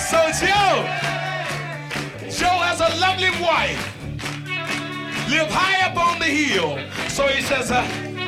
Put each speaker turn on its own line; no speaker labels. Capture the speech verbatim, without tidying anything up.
So Joe, Joe has a lovely wife, live high up on the hill. So he says, uh,